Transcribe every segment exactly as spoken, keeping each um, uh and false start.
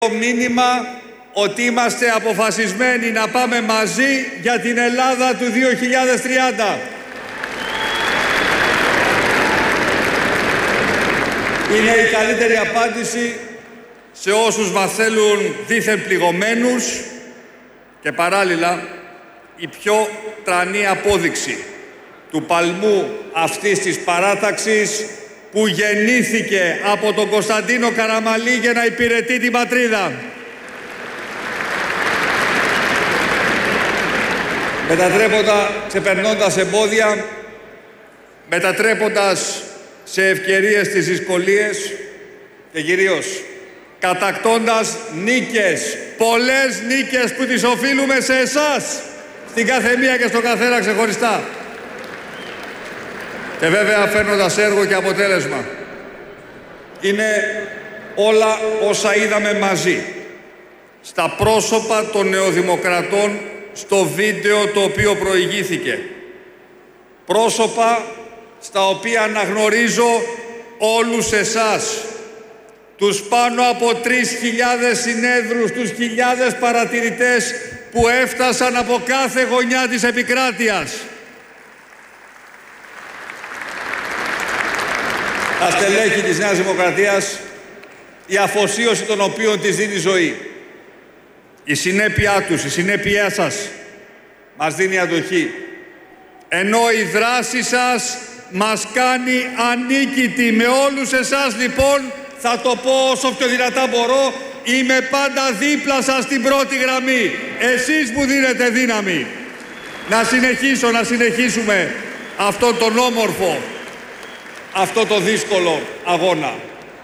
Το μήνυμα ότι είμαστε αποφασισμένοι να πάμε μαζί για την Ελλάδα του δύο χιλιάδες τριάντα. Είναι η καλύτερη απάντηση σε όσους μας θέλουν δήθεν πληγωμένους και παράλληλα η πιο τρανή απόδειξη του παλμού αυτής της παράταξης που γεννήθηκε από τον Κωνσταντίνο Καραμανλή για να υπηρετεί την πατρίδα. Μετατρέποντα, ξεπερνώντας εμπόδια, μετατρέποντας σε ευκαιρίες τις δυσκολίες και κυρίως κατακτώντας νίκες, πολλές νίκες που τις οφείλουμε σε εσάς, στην κάθε μία και στον καθένα ξεχωριστά. Και βέβαια φέρνοντας έργο και αποτέλεσμα. Είναι όλα όσα είδαμε μαζί, στα πρόσωπα των νεοδημοκρατών, στο βίντεο το οποίο προηγήθηκε. Πρόσωπα στα οποία αναγνωρίζω όλους εσάς, τους πάνω από τρεις χιλιάδες συνέδρους, τους χιλιάδες παρατηρητές που έφτασαν από κάθε γωνιά της επικράτειας. Τα στελέχη της Νέας Δημοκρατίας, η αφοσίωση των οποίων της δίνει ζωή. Η συνέπειά τους, η συνέπειά σας μας δίνει αντοχή. Ενώ η δράση σας μας κάνει ανίκητοι. Με όλους εσάς λοιπόν, θα το πω όσο πιο δυνατά μπορώ, είμαι πάντα δίπλα σας στην πρώτη γραμμή. Εσείς μου δίνετε δύναμη να συνεχίσω, να συνεχίσουμε αυτόν τον όμορφο, αυτό το δύσκολο αγώνα.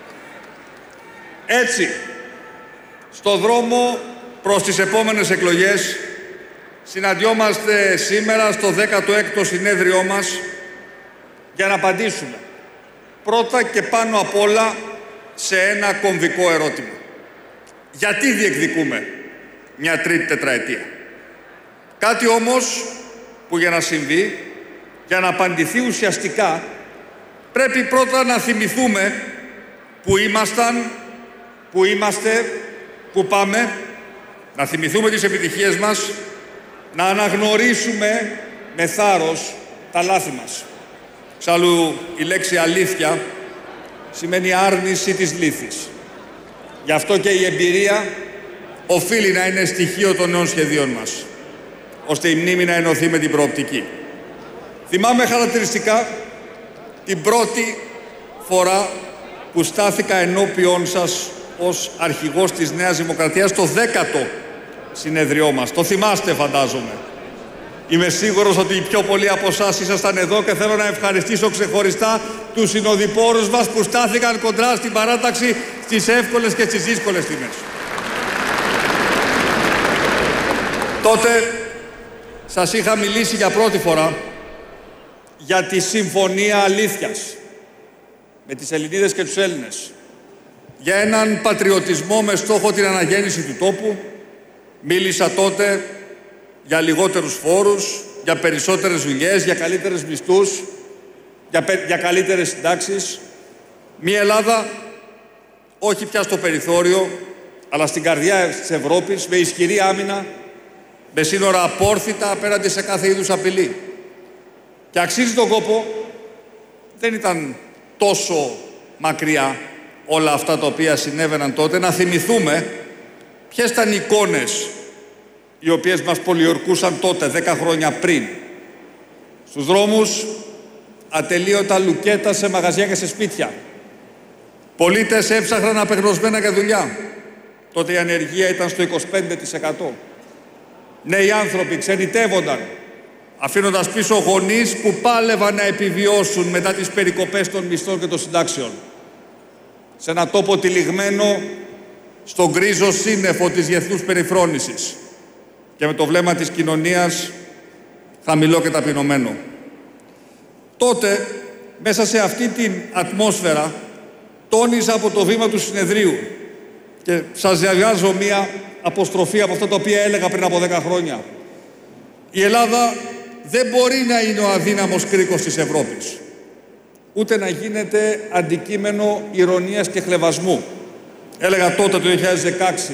Έτσι, στο δρόμο προς τις επόμενες εκλογές, συναντιόμαστε σήμερα στο δέκατο έκτο συνέδριό μας για να απαντήσουμε πρώτα και πάνω απ' όλα σε ένα κομβικό ερώτημα. Γιατί διεκδικούμε μια τρίτη τετραετία? Κάτι όμως που για να συμβεί, για να απαντηθεί ουσιαστικά, πρέπει πρώτα να θυμηθούμε που ήμασταν, που είμαστε, που πάμε, να θυμηθούμε τις επιτυχίες μας, να αναγνωρίσουμε με θάρρος τα λάθη μας. Εξάλλου η λέξη αλήθεια σημαίνει άρνηση της λύθης. Γι' αυτό και η εμπειρία οφείλει να είναι στοιχείο των νέων σχεδίων μας, ώστε η μνήμη να ενωθεί με την προοπτική. Θυμάμαι χαρακτηριστικά την πρώτη φορά που στάθηκα ενώπιον σας ως αρχηγός της Νέας Δημοκρατίας, το δέκατο συνεδριό μας. Το θυμάστε, φαντάζομαι. Είμαι σίγουρος ότι οι πιο πολλοί από εσάς ήσασταν εδώ και θέλω να ευχαριστήσω ξεχωριστά τους συνοδοιπόρους μας που στάθηκαν κοντρά στην παράταξη στις εύκολες και στις δύσκολες στιγμές. Τότε σας είχα μιλήσει για πρώτη φορά για τη Συμφωνία Αλήθειας με τις Ελληνίδες και τους Έλληνες. Για έναν πατριωτισμό με στόχο την αναγέννηση του τόπου. Μίλησα τότε για λιγότερους φόρους, για περισσότερες δουλειές, για καλύτερες μισθούς, για, για καλύτερες συντάξεις. Μια Ελλάδα όχι πια στο περιθώριο, αλλά στην καρδιά της Ευρώπης, με ισχυρή άμυνα, με σύνορα απόρθητα απέναντι σε κάθε είδους απειλή. Και αξίζει τον κόπο, δεν ήταν τόσο μακριά όλα αυτά τα οποία συνέβαιναν τότε, να θυμηθούμε ποιες ήταν οι εικόνες οι οποίες μας πολιορκούσαν τότε, δέκα χρόνια πριν. Στους δρόμους, ατελείωτα λουκέτα σε μαγαζιά και σε σπίτια. Πολίτες έψαχναν απεγνωσμένα για δουλειά. Τότε η ανεργία ήταν στο είκοσι πέντε τοις εκατό. Νέοι άνθρωποι ξενιτεύονταν, αφήνοντας πίσω γονείς που πάλευαν να επιβιώσουν μετά τις περικοπές των μισθών και των συντάξεων. Σε ένα τόπο τυλιγμένο στον γκρίζο σύννεφο της διεθνούς περιφρόνησης και με το βλέμμα της κοινωνίας χαμηλό και ταπεινωμένο. Τότε, μέσα σε αυτή την ατμόσφαιρα, τόνιζα από το βήμα του συνεδρίου και σας διαβάζω μία αποστροφή από αυτά τα οποία έλεγα πριν από δέκα χρόνια. Η Ελλάδα δεν μπορεί να είναι ο αδύναμος κρίκος της Ευρώπης, ούτε να γίνεται αντικείμενο ηρωνίας και χλευασμού. Έλεγα τότε το δύο χιλιάδες δεκαέξι